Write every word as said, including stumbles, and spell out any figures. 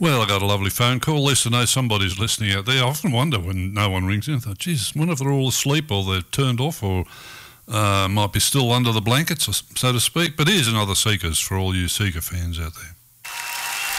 Well, I got a lovely phone call. At least I know somebody's listening out there. I often wonder when no one rings in. I thought, Jesus, wonder if they're all asleep or they're turned off or uh, might be still under the blankets, so to speak. But here's another Seekers for all you Seeker fans out there.